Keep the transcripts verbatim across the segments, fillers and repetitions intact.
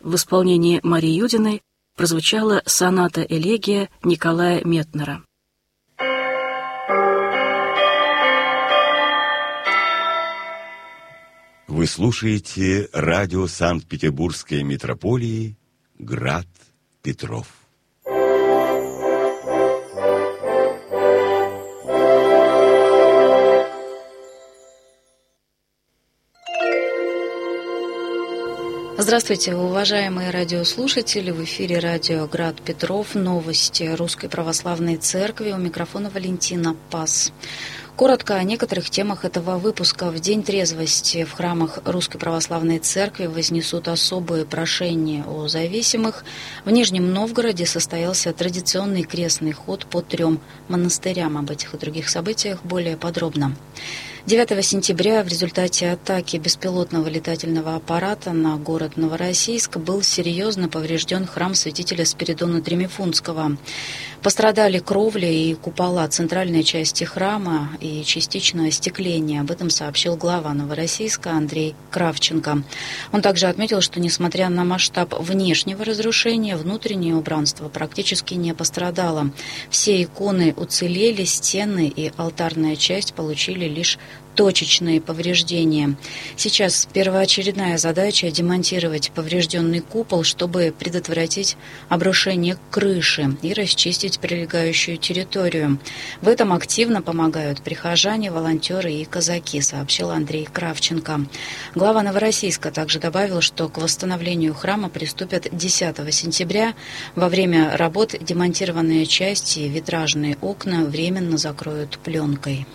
В исполнении Марии Юдиной прозвучала соната-элегия Николая Метнера. Вы слушаете радио Санкт-Петербургской митрополии «Град Петров». Здравствуйте, уважаемые радиослушатели! В эфире радио «Град Петров». Новости Русской Православной Церкви. У микрофона Валентина Пас. Коротко о некоторых темах этого выпуска. В День трезвости в храмах Русской Православной Церкви вознесут особые прошения о зависимых. В Нижнем Новгороде состоялся традиционный крестный ход по трем монастырям. Об этих и других событиях более подробно. девятого сентября в результате атаки беспилотного летательного аппарата на город Новороссийск был серьезно поврежден храм святителя Спиридона Тремифунтского. Пострадали кровля и купола центральной части храма и частично остекление. Об этом сообщил глава Новороссийска Андрей Кравченко. Он также отметил, что несмотря на масштаб внешнего разрушения, внутреннее убранство практически не пострадало. Все иконы уцелели, стены и алтарная часть получили лишь точечные повреждения. Сейчас первоочередная задача — демонтировать поврежденный купол, чтобы предотвратить обрушение крыши и расчистить прилегающую территорию. В этом активно помогают прихожане, волонтеры и казаки, сообщил Андрей Кравченко. Глава Новороссийска также добавил, что к восстановлению храма приступят десятого сентября. Во время работ демонтированные части и витражные окна временно закроют пленкой.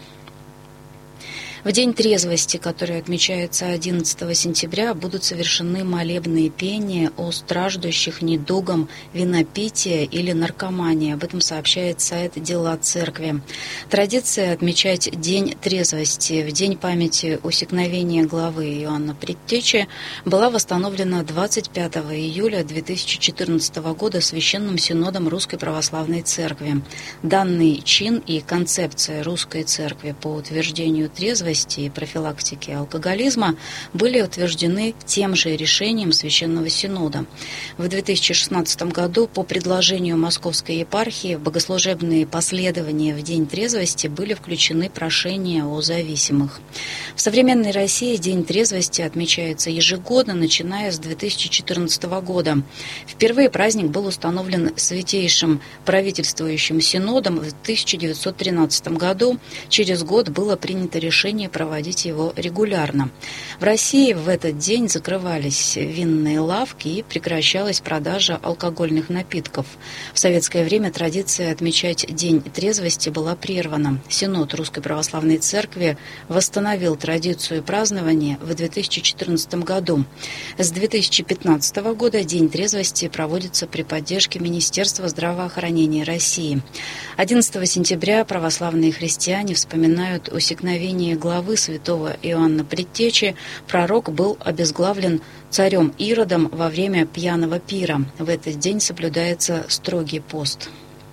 В День трезвости, который отмечается одиннадцатого сентября, будут совершены молебные пения о страждущих недугом винопития или наркомании. Об этом сообщает сайт «Дела Церкви». Традиция отмечать День трезвости в день памяти усекновения главы Иоанна Предтечи была восстановлена двадцать пятого июля две тысячи четырнадцатого года Священным Синодом Русской Православной Церкви. Данный чин и концепция Русской Церкви по утверждению трезвости и профилактики алкоголизма были утверждены тем же решением Священного Синода. В две тысячи шестнадцатом году по предложению Московской епархии в богослужебные последования в День трезвости были включены прошения о зависимых. В современной России День трезвости отмечается ежегодно, начиная с две тысячи четырнадцатого года. Впервые праздник был установлен Святейшим правительствующим Синодом в тысяча девятьсот тринадцатом году. Через год было принято решение проводить его регулярно. В России в этот день закрывались винные лавки и прекращалась продажа алкогольных напитков. В советское время традиция отмечать День трезвости была прервана. Синод Русской Православной Церкви восстановил традицию празднования в две тысячи четырнадцатом году. С две тысячи пятнадцатого года День трезвости проводится при поддержке Министерства здравоохранения России. одиннадцатого сентября православные христиане вспоминают усекновение главы святого Иоанна Предтечи. Пророк был обезглавлен царем Иродом во время пьяного пира. В этот день соблюдается строгий пост.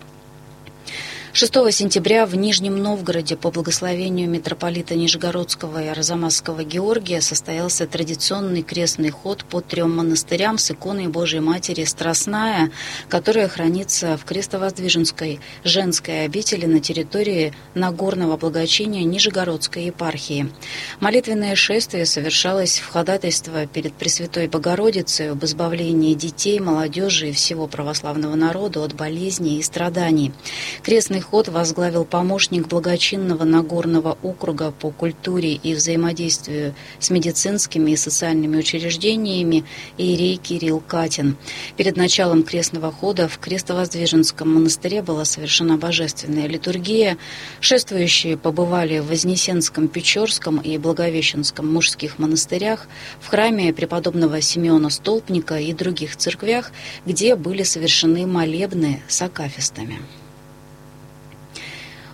шестого сентября в Нижнем Новгороде по благословению митрополита Нижегородского и Арзамасского Георгия состоялся традиционный крестный ход по трем монастырям с иконой Божией Матери Страстная, которая хранится в Крестовоздвиженской женской обители на территории Нагорного благочиния Нижегородской епархии. Молитвенное шествие совершалось в ходатайство перед Пресвятой Богородицей об избавлении детей, молодежи и всего православного народа от болезней и страданий. Крестный ход возглавил помощник благочинного Нагорного округа по культуре и взаимодействию с медицинскими и социальными учреждениями иерей Кирилл Катин. Перед началом крестного хода в Крестовоздвиженском монастыре была совершена божественная литургия. Шествующие побывали в Вознесенском, Печорском и Благовещенском мужских монастырях, в храме преподобного Симеона Столпника и других церквях, где были совершены молебны с акафистами.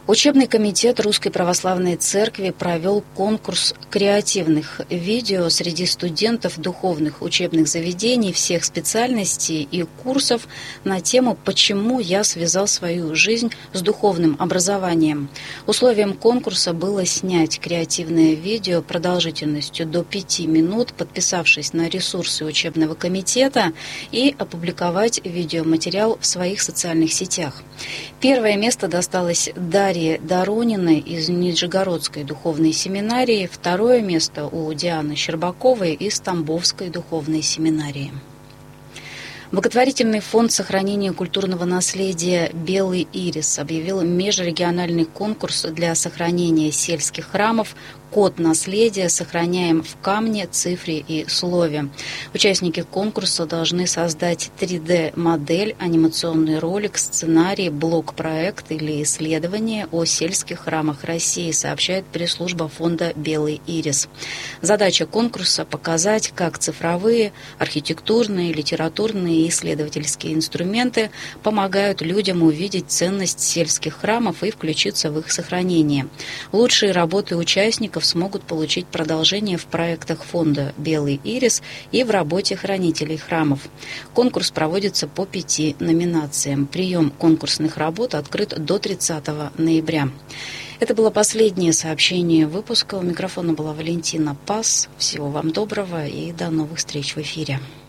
Учебный комитет Русской Православной Церкви провел конкурс креативных видео среди студентов духовных учебных заведений всех специальностей и курсов на тему «Почему я связал свою жизнь с духовным образованием?». Условием конкурса было снять креативное видео продолжительностью до пяти минут, подписавшись на ресурсы учебного комитета, и опубликовать видеоматериал в своих социальных сетях. Первое место досталось Дарье Дорониной из Нижегородской духовной семинарии, второе место у Дианы Щербаковой из Тамбовской духовной семинарии. Благотворительный фонд сохранения культурного наследия «Белый ирис» объявил межрегиональный конкурс для сохранения сельских храмов «Код наследия. Сохраняем в камне, цифре и слове». Участники конкурса должны создать три дэ-модель, анимационный ролик, сценарий, блок-проект или исследование о сельских храмах России, сообщает пресс-служба фонда «Белый ирис». Задача конкурса – показать, как цифровые, архитектурные, литературные и исследовательские инструменты помогают людям увидеть ценность сельских храмов и включиться в их сохранение. Лучшие работы участников смогут получить продолжение в проектах фонда «Белый ирис» и в работе хранителей храмов. Конкурс проводится по пяти номинациям. Прием конкурсных работ открыт до тридцатого ноября. Это было последнее сообщение выпуска. У микрофона была Валентина Пас. Всего вам доброго и до новых встреч в эфире.